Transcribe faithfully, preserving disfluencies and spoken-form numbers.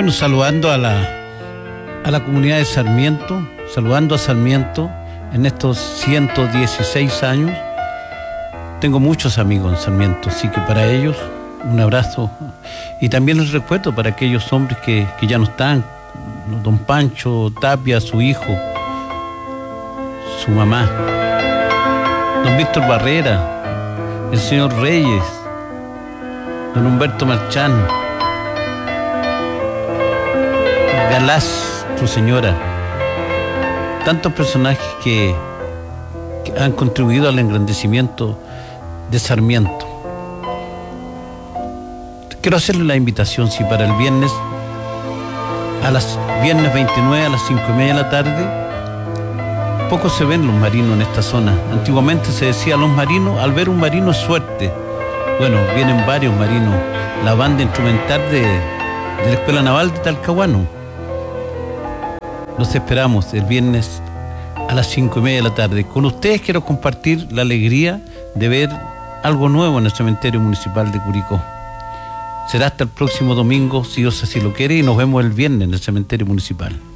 Bueno, saludando a la, a la comunidad de Sarmiento, saludando a Sarmiento en estos ciento dieciséis años. Tengo muchos amigos en Sarmiento, así que para ellos un abrazo. Y también les recuerdo para aquellos hombres que, que ya no están, don Pancho Tapia, su hijo, su mamá, don Víctor Barrera, el señor Reyes, don Humberto Marchán, Galás, su señora, tantos personajes que, que han contribuido al engrandecimiento de Sarmiento. Quiero hacerle la invitación, si para el viernes, a las viernes veintinueve a las cinco y media de la tarde, poco se ven los marinos en esta zona. Antiguamente se decía los marinos, al ver un marino es suerte. Bueno, vienen varios marinos, la banda instrumental de, de la Escuela Naval de Talcahuano. Los esperamos el viernes a las cinco y media de la tarde. Con ustedes quiero compartir la alegría de ver algo nuevo en el cementerio municipal de Curicó. Será hasta el próximo domingo, si Dios así lo quiere, y nos vemos el viernes en el cementerio municipal.